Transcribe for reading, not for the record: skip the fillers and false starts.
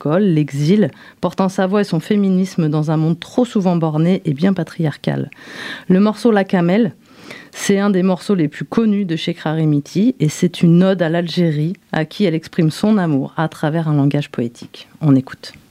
l'alcool, l'exil, portant sa voix et son féminisme dans un monde trop souvent borné et bien patriarcal. Le morceau La Camel, c'est un des morceaux les plus connus de Cheikh Rarimiti et c'est une ode à l'Algérie à qui elle exprime son amour à travers un langage poétique. On écoute.